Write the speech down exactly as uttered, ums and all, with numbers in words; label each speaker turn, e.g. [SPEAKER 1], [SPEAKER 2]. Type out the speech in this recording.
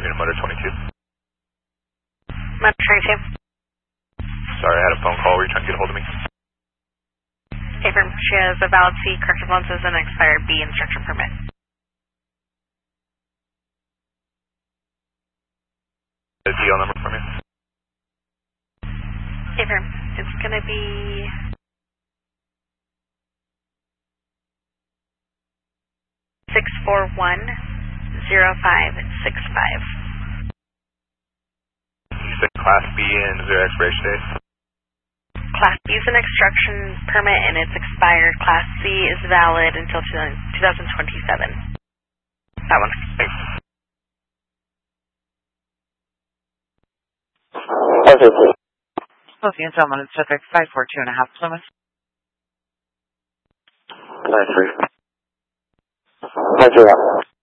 [SPEAKER 1] Unit Motor twenty-two.
[SPEAKER 2] Motor twenty-two.
[SPEAKER 1] Sorry, I had a phone call. Were you trying to get a hold of me?
[SPEAKER 2] Affirm. She has a valid C, corrective lenses, and expired B instruction permit.
[SPEAKER 1] The D L number for me?
[SPEAKER 2] Affirm. It's going to be six four one zero five six five.
[SPEAKER 1] You said Class B and is there expiration date?
[SPEAKER 2] Class B is an extraction permit and it's expired. Class C is valid until two thousand twenty-seven. That one.
[SPEAKER 1] Thanks.
[SPEAKER 3] Sophie and Salmon, Pacific five four two and a half Plymouth.
[SPEAKER 4] nine three. nine three.